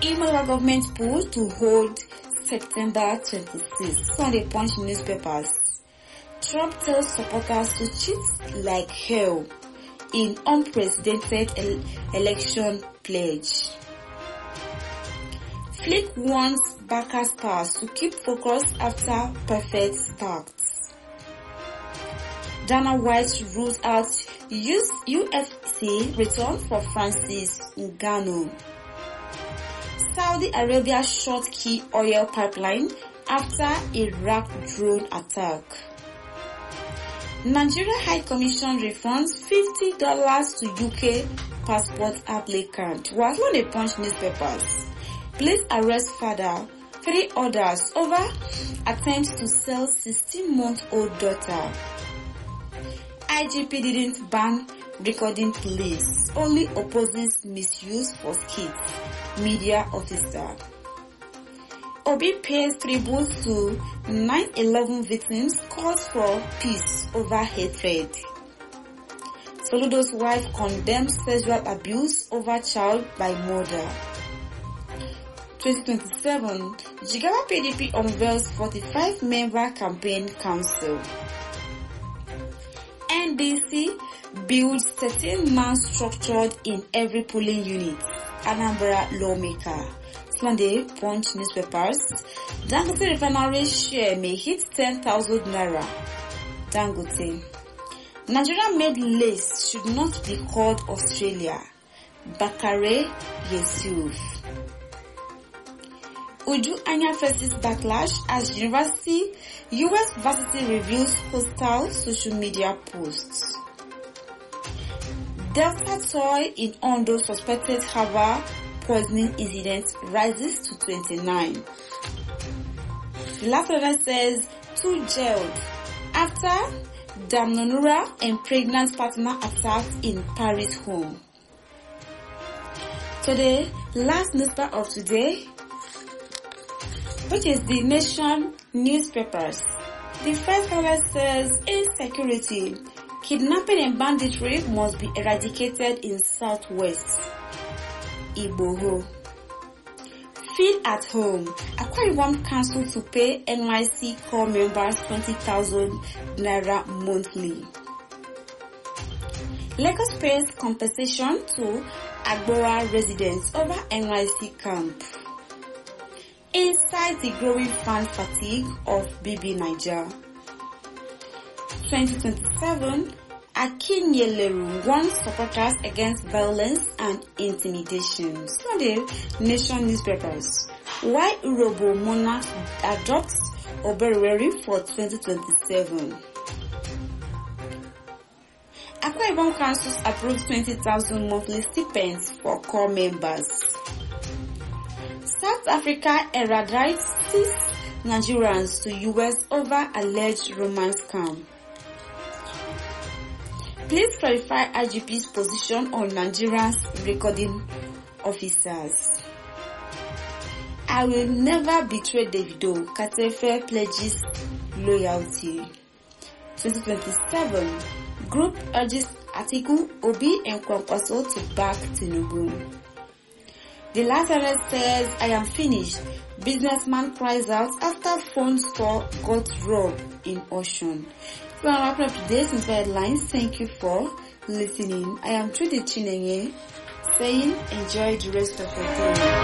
Imola government poll to hold September 26th. On the Punch newspapers. Trump tells supporters to cheat like hell in unprecedented election pledge. Flick wants backers pass to keep focus after perfect start. Dana White rules out UFC return for Francis Ngannou. Saudi Arabia short key oil pipeline after Iraq drone attack. Nigeria High Commission refunds $50 to UK passport applicant. Was on the Punch newspapers. Police arrest father, 3 others over attempts to sell 16-month-old daughter. IGP didn't ban recording police, only opposes misuse for skits. Media officer. Obi pays tribute to 9/11 victims, calls for peace over hatred. Soludo's wife condemns sexual abuse over child by mother. 2027, Jigawa PDP unveils 45-member campaign council. NDC builds 13-man structured in every polling unit. Anambra lawmaker. Sunday Punch newspapers. Dangote refinery share may hit 10,000 naira. Dangote. Nigeria-made lace should not be called Australia. Bakare Yusuf. Uju Anya faces backlash as US varsity reviews hostile social media posts. Delta toy in Ondo suspected herbal poisoning incident rises to 29. The last order says 2 jailed after Damnonura and pregnant partner attacked in Paris home. Today, last newspaper of today, which is the Nation newspapers. The first order says insecurity, kidnapping and banditry must be eradicated in Southwest. Igboho. Feel at home. Akwa Ibom Council to pay NYC core members 20,000 naira monthly. Lagos pays compensation to Agbora residents over NYC camp. Inside the growing fan fatigue of BB Niger. 2027, Akinyeleru warns supporters against violence and intimidation. Sunday Nation newspapers. Why Urobo monarch adopts Oberweri for 2027. Akwa Ibom Council approves 20,000 monthly stipends for core members. South Africa extradites 6 Nigerians to US over alleged romance scam. Please clarify IGP's position on Nigerians recording officers. I will never betray Davido. Katefe pledges loyalty. 2027. Group urges Atiku, Obi and Kwankwaso to back Tinubu. The latter says, I am finished. Businessman cries out after phone store got robbed in Ocean. We are wrapping up today's headlines. Thank you for listening. I am Trudy Chinenye saying enjoy the rest of your day.